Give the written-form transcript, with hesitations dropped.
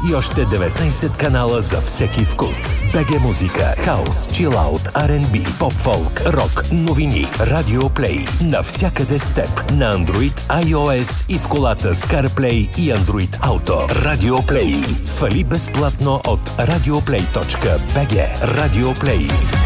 и още 19 канала за всеки вкус. БГ музика, хаус, чилаут, R&B, поп-фолк, рок, новини, Радио Плей. Навсякъде с теб. На Android, iOS и в колата с CarPlay и Android Auto. Радио Плей. Свали безплатно от radioplay.bg. Радио Плей.